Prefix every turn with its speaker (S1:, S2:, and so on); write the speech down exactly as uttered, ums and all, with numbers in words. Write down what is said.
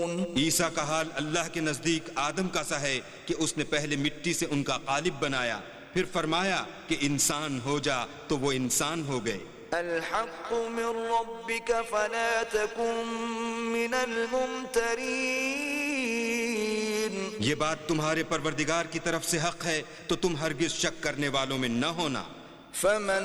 S1: ईसा का हाल अल्लाह के नजदीक आदम का सा है कि उसने पहले मिट्टी से उनका कालिब बनाया, फिर फरमाया कि इंसान हो जा, तो वो इंसान हो गए।
S2: अल-हक़्क़ु मिन रब्बिक फला तकुन मिनल मुमतरीन।
S1: ये बात तुम्हारे परवरदिगार की तरफ से हक है, तो तुम हरगिज शक करने वालों में न होना।